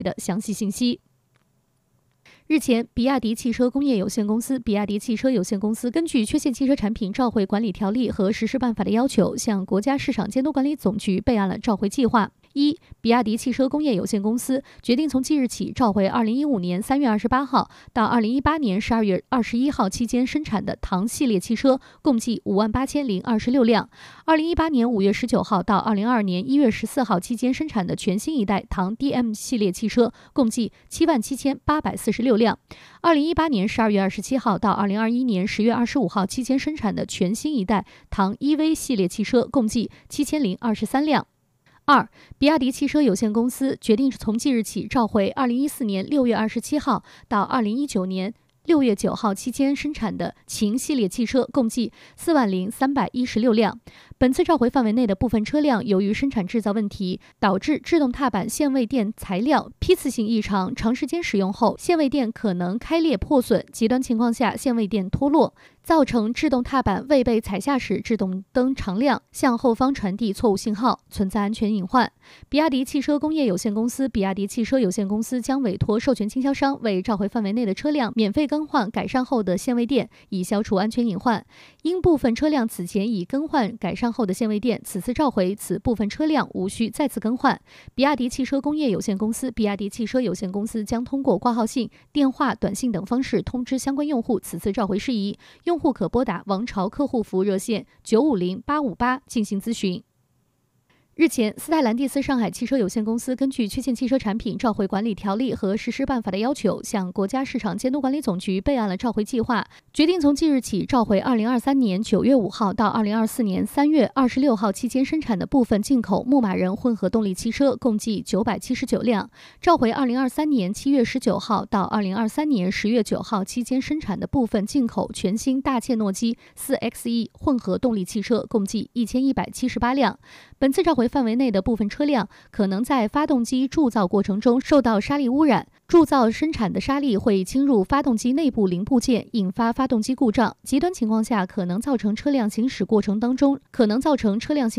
的详细信息。日前，比亚迪汽车工业有限公司、比亚迪汽车有限公司根据《缺陷汽车产品召回管理条例》和实施办法的要求，向国家市场监督管理总局备案了召回计划。一、比亚迪汽车工业有限公司决定从即日起召回2015年3月28号到2018年12月21号期间生产的唐系列汽车，共计58026辆；2018年5月19号到2022年1月14号期间生产的全新一代唐 DM 系列汽车，共计77846辆；2018年12月27号到2021年10月25号期间生产的全新一代唐 EV 系列汽车，共计7023辆。二、比亚迪汽车有限公司决定从即日起召回2014年6月27号到2019年6月9号期间生产的秦系列汽车，共计40316辆。本次召回范围内的部分车辆，由于生产制造问题，导致制动踏板限位垫材料批次性异常，长时间使用后，限位垫可能开裂破损，极端情况下限位垫脱落，造成制动踏板未被踩下时制动灯常亮，向后方传递错误信号，存在安全隐患。比亚迪汽车工业有限公司、比亚迪汽车有限公司将委托授权经销商为召回范围内的车辆免费更换改善后的限位垫，以消除安全隐患。因部分车辆此前已更换改善后的限位垫，此次召回此部分车辆无需再次更换。比亚迪汽车工业有限公司、比亚迪汽车有限公司将通过挂号信、电话、短信等方式通知相关用户此次召回事宜。用户可拨打王朝客户服务热线950858进行咨询。日前，斯泰兰蒂斯上海汽车有限公司根据《缺陷汽车产品召回管理条例》和实施办法的要求，向国家市场监督管理总局备案了召回计划，决定从即日起召回2023年9月5号到2024年3月26号期间生产的部分进口牧马人混合动力汽车，共计979辆；召回2023年7月19号到2023年10月9号期间生产的部分进口全新大切诺基 4XE 混合动力汽车，共计1178辆。本次召回范围内的部分车辆可能在发动机铸造过程中受到沙粒污染，铸造生产的沙粒会侵入发动机内部零部件，引发发动机故障，极端情况下可能造成车辆行驶过程当中